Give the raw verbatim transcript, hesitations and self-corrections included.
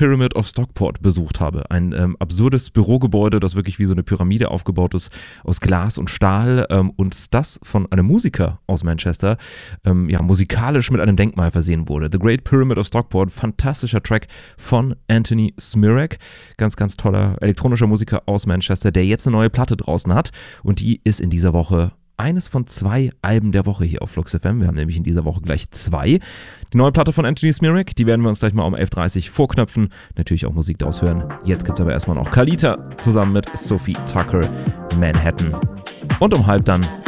Pyramid of Stockport besucht habe. Ein ähm, absurdes Bürogebäude, das wirklich wie so eine Pyramide aufgebaut ist, aus Glas und Stahl ähm, und das von einem Musiker aus Manchester ähm, ja, musikalisch mit einem Denkmal versehen wurde. The Great Pyramid of Stockport, fantastischer Track von Anthony Smirek, ganz, ganz toller elektronischer Musiker aus Manchester, der jetzt eine neue Platte draußen hat und die ist in dieser Woche eines von zwei Alben der Woche hier auf Flux F M. Wir haben nämlich in dieser Woche gleich zwei. Die neue Platte von Anthony Smirek, die werden wir uns gleich mal um elf Uhr dreißig vorknöpfen. Natürlich auch Musik daraus hören. Jetzt gibt es aber erstmal noch Kalita zusammen mit Sophie Tucker, Manhattan. Und um halb dann